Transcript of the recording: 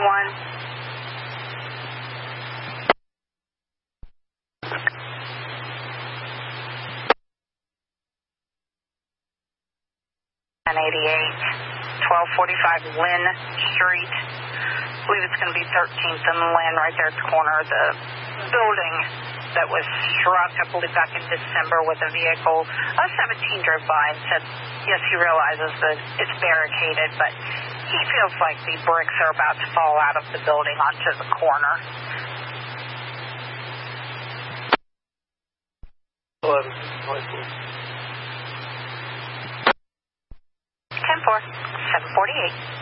1245 Lynn Street. I believe it's going to be 13th and Lynn, right there at the corner of the building that was struck, I believe, back in December with a vehicle. A 17 drove by and said, yes, he realizes that it's barricaded, but he feels like the bricks are about to fall out of the building onto the corner. 10-4, 748.